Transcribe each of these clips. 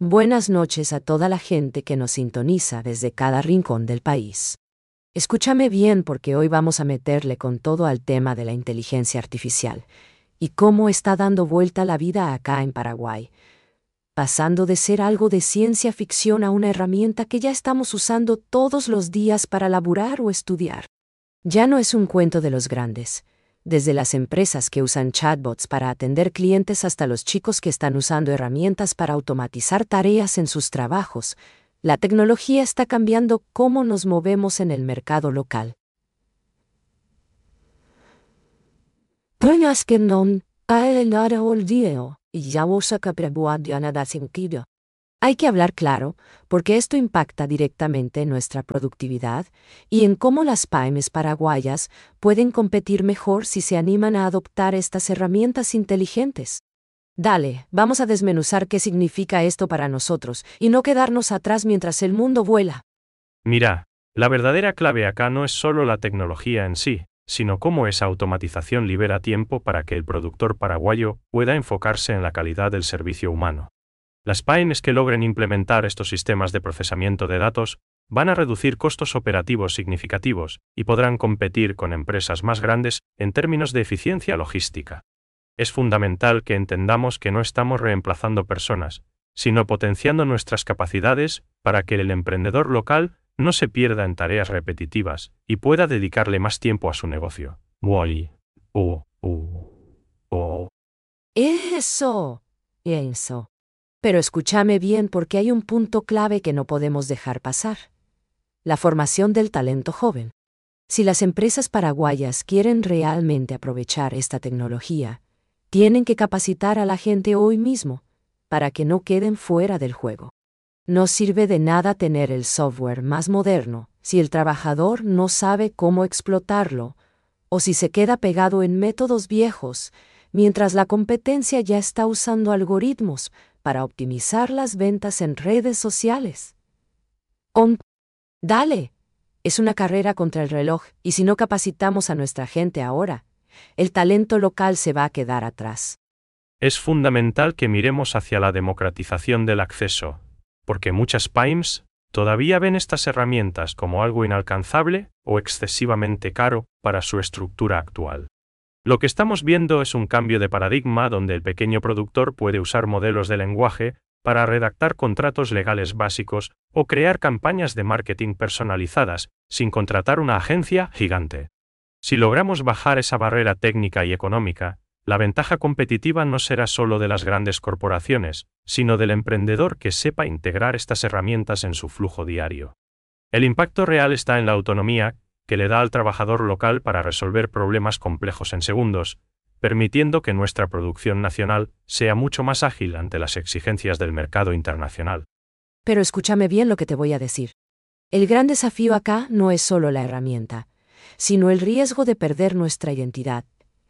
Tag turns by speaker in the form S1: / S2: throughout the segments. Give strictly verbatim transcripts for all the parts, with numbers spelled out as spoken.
S1: Buenas noches a toda la gente que nos sintoniza desde cada rincón del país. Escúchame bien porque hoy vamos a meterle con todo al tema de la inteligencia artificial y cómo está dando vuelta la vida acá en Paraguay, pasando de ser algo de ciencia ficción a una herramienta que ya estamos usando todos los días para laburar o estudiar. Ya no es un cuento de los grandes. Desde las empresas que usan chatbots para atender clientes hasta los chicos que están usando herramientas para automatizar tareas en sus trabajos, la tecnología está cambiando cómo nos movemos en el mercado local. Pruebas que no hay nada olvidado y ya vos acá prebuad nada sentido. Hay que hablar claro, porque esto impacta directamente en nuestra productividad y en cómo las pymes paraguayas pueden competir mejor si se animan a adoptar estas herramientas inteligentes. Dale, vamos a desmenuzar qué significa esto para nosotros y no quedarnos atrás mientras el mundo vuela.
S2: Mira, la verdadera clave acá no es solo la tecnología en sí, sino cómo esa automatización libera tiempo para que el productor paraguayo pueda enfocarse en la calidad del servicio humano. Las pymes que logren implementar estos sistemas de procesamiento de datos van a reducir costos operativos significativos y podrán competir con empresas más grandes en términos de eficiencia logística. Es fundamental que entendamos que no estamos reemplazando personas, sino potenciando nuestras capacidades para que el emprendedor local no se pierda en tareas repetitivas y pueda dedicarle más tiempo a su negocio. Muy, uh, uh, uh.
S1: Eso, eso. Pero escúchame bien porque hay un punto clave que no podemos dejar pasar. La formación del talento joven. Si las empresas paraguayas quieren realmente aprovechar esta tecnología, tienen que capacitar a la gente hoy mismo, para que no queden fuera del juego. No sirve de nada tener el software más moderno si el trabajador no sabe cómo explotarlo, o si se queda pegado en métodos viejos, mientras la competencia ya está usando algoritmos para optimizar las ventas en redes sociales. On. Dale. Es una carrera contra el reloj, y si no capacitamos a nuestra gente ahora, el talento local se va a quedar atrás.
S2: Es fundamental que miremos hacia la democratización del acceso, porque muchas pymes todavía ven estas herramientas como algo inalcanzable o excesivamente caro para su estructura actual. Lo que estamos viendo es un cambio de paradigma donde el pequeño productor puede usar modelos de lenguaje para redactar contratos legales básicos o crear campañas de marketing personalizadas sin contratar una agencia gigante. Si logramos bajar esa barrera técnica y económica, la ventaja competitiva no será solo de las grandes corporaciones, sino del emprendedor que sepa integrar estas herramientas en su flujo diario. El impacto real está en la autonomía que le da al trabajador local para resolver problemas complejos en segundos, permitiendo que nuestra producción nacional sea mucho más ágil ante las exigencias del mercado internacional.
S1: Pero escúchame bien lo que te voy a decir. El gran desafío acá no es solo la herramienta, sino el riesgo de perder nuestra identidad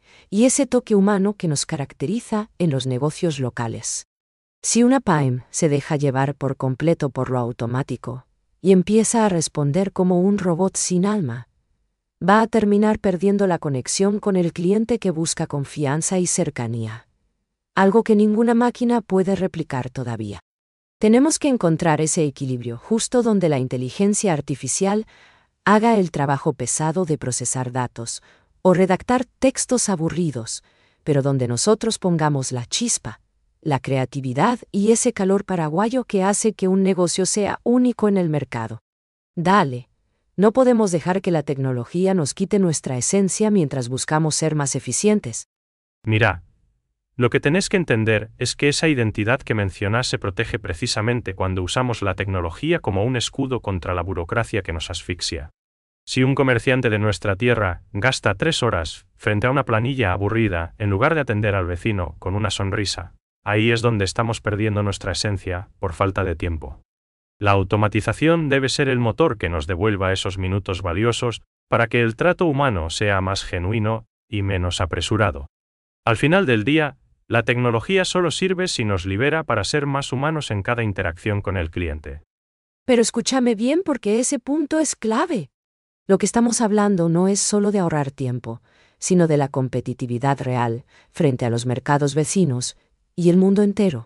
S1: y ese toque humano que nos caracteriza en los negocios locales. Si una pyme se deja llevar por completo por lo automático y empieza a responder como un robot sin alma, va a terminar perdiendo la conexión con el cliente que busca confianza y cercanía, algo que ninguna máquina puede replicar todavía. Tenemos que encontrar ese equilibrio justo donde la inteligencia artificial haga el trabajo pesado de procesar datos o redactar textos aburridos, pero donde nosotros pongamos la chispa, la creatividad y ese calor paraguayo que hace que un negocio sea único en el mercado. Dale. No podemos dejar que la tecnología nos quite nuestra esencia mientras buscamos ser más eficientes.
S2: Mira, lo que tenés que entender es que esa identidad que mencionás se protege precisamente cuando usamos la tecnología como un escudo contra la burocracia que nos asfixia. Si un comerciante de nuestra tierra gasta tres horas frente a una planilla aburrida en lugar de atender al vecino con una sonrisa, ahí es donde estamos perdiendo nuestra esencia por falta de tiempo. La automatización debe ser el motor que nos devuelva esos minutos valiosos para que el trato humano sea más genuino y menos apresurado. Al final del día, la tecnología solo sirve si nos libera para ser más humanos en cada interacción con el cliente.
S1: Pero escúchame bien porque ese punto es clave. Lo que estamos hablando no es solo de ahorrar tiempo, sino de la competitividad real frente a los mercados vecinos y el mundo entero.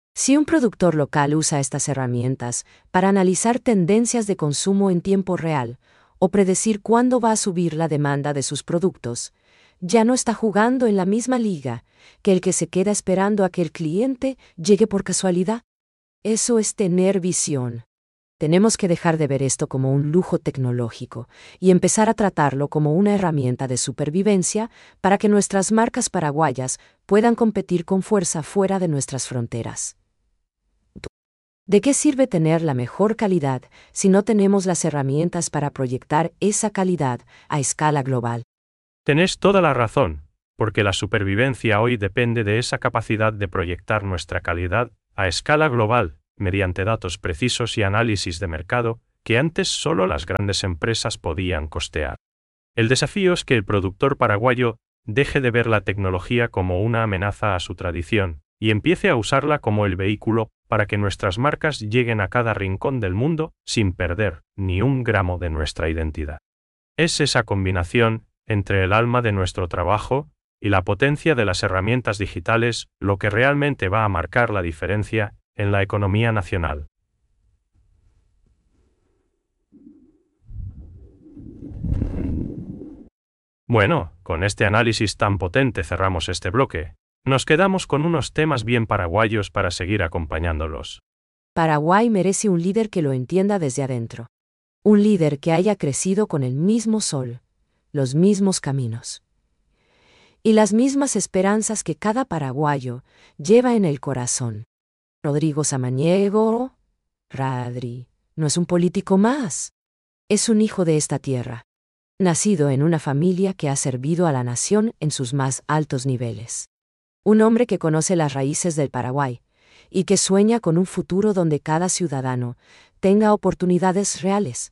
S1: Si un productor local usa estas herramientas para analizar tendencias de consumo en tiempo real o predecir cuándo va a subir la demanda de sus productos, ya no está jugando en la misma liga que el que se queda esperando a que el cliente llegue por casualidad. Eso es tener visión. Tenemos que dejar de ver esto como un lujo tecnológico y empezar a tratarlo como una herramienta de supervivencia para que nuestras marcas paraguayas puedan competir con fuerza fuera de nuestras fronteras. ¿De qué sirve tener la mejor calidad si no tenemos las herramientas para proyectar esa calidad a escala global?
S2: Tenés toda la razón, porque la supervivencia hoy depende de esa capacidad de proyectar nuestra calidad a escala global, mediante datos precisos y análisis de mercado que antes solo las grandes empresas podían costear. El desafío es que el productor paraguayo deje de ver la tecnología como una amenaza a su tradición y empiece a usarla como el vehículo para que nuestras marcas lleguen a cada rincón del mundo sin perder ni un gramo de nuestra identidad. Es esa combinación entre el alma de nuestro trabajo y la potencia de las herramientas digitales lo que realmente va a marcar la diferencia en la economía nacional. Bueno, con este análisis tan potente cerramos este bloque. Nos quedamos con unos temas bien paraguayos para seguir acompañándolos.
S1: Paraguay merece un líder que lo entienda desde adentro. Un líder que haya crecido con el mismo sol, los mismos caminos y las mismas esperanzas que cada paraguayo lleva en el corazón. Rodrigo Samaniego, Radri, no es un político más. Es un hijo de esta tierra, nacido en una familia que ha servido a la nación en sus más altos niveles. Un hombre que conoce las raíces del Paraguay y que sueña con un futuro donde cada ciudadano tenga oportunidades reales.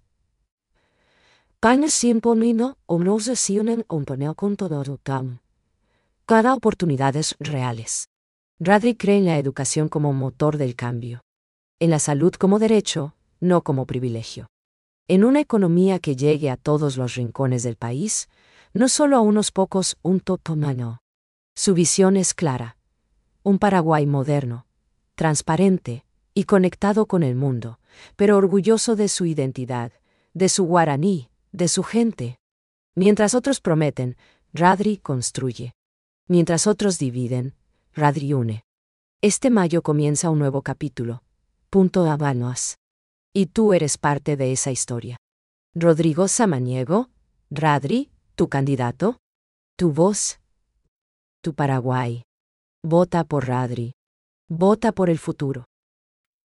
S1: Cada oportunidades reales. Radri cree en la educación como motor del cambio. En la salud como derecho, no como privilegio. En una economía que llegue a todos los rincones del país, no solo a unos pocos, un totomano. Su visión es clara. Un Paraguay moderno, transparente y conectado con el mundo, pero orgulloso de su identidad, de su guaraní, de su gente. Mientras otros prometen, Radri construye. Mientras otros dividen, Radri une. Este mayo comienza un nuevo capítulo. Punto Habanos. Y tú eres parte de esa historia. Rodrigo Samaniego, Radri, tu candidato, tu voz, tu Paraguay. Vota por Radri. Vota por el futuro.